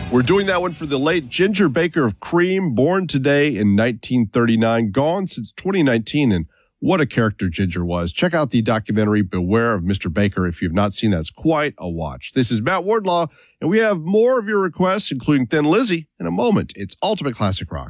We're doing that one for the late Ginger Baker of Cream, born today in 1939, gone since 2019, and what a character Ginger was. Check out the documentary Beware of Mr. Baker if you've not seen that. It's quite a watch. This is Matt Wardlaw, and we have more of your requests, including Thin Lizzy, in a moment. It's Ultimate Classic Rock.